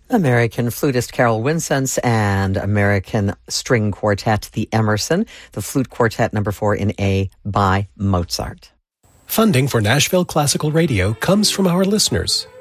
American flutist Carol Winsence and American string quartet, the Emerson, the Flute Quartet No. 4 in A by Mozart. Funding for Nashville Classical Radio comes from our listeners.